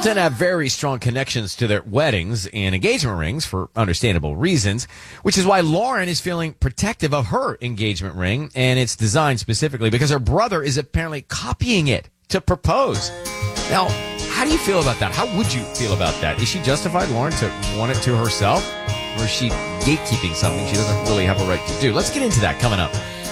tend to have very strong connections to their weddings and engagement rings for understandable reasons, which is why Lauren is feeling protective of her engagement ring and its design specifically because her brother is apparently copying it to propose. Now, how do you feel about that? How would you feel about that? Is she justified, Lauren, to want it to herself? Or is she gatekeeping something she doesn't really have a right to do? Let's get into that coming up.